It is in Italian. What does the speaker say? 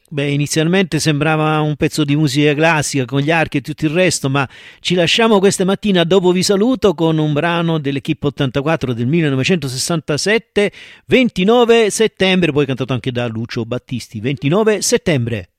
Beh, inizialmente sembrava un pezzo di musica classica con gli archi e tutto il resto, ma ci lasciamo questa mattina dopo vi saluto con un brano dell'Equipe 84 del 1967, 29 settembre, poi cantato anche da Lucio Battisti, 29 settembre.